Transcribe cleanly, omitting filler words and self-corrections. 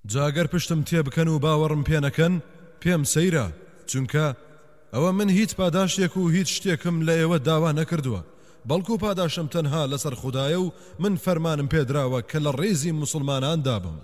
جاگەر پشتم تێبکەن و باوەڕم پێ نەکەن پێم سەیرە، چونکە ئەوە من هیچ پاداشتێک و هیچ شتێکم لە ئێوە داوا نەکردووە، بەڵکو پاداشم تەنها لەسەر خوددایە و من فەرمانم پێدراوە کە لە ڕێزی موسڵمانان دابم.